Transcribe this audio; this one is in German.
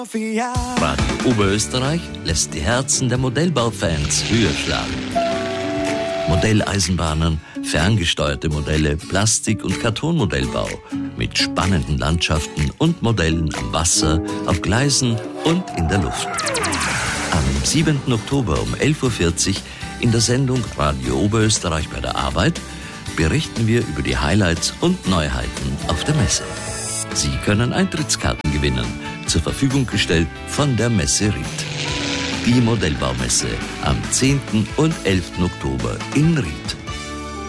Radio Oberösterreich lässt die Herzen der Modellbaufans höher schlagen. Modelleisenbahnen, ferngesteuerte Modelle, Plastik- und Kartonmodellbau mit spannenden Landschaften und Modellen am Wasser, auf Gleisen und in der Luft. Am 7. Oktober um 11.40 Uhr in der Sendung Radio Oberösterreich bei der Arbeit berichten wir über die Highlights und Neuheiten auf der Messe. Sie können Eintrittskarten gewinnen, zur Verfügung gestellt von der Messe Ried. Die Modellbaumesse am 10. und 11. Oktober in Ried.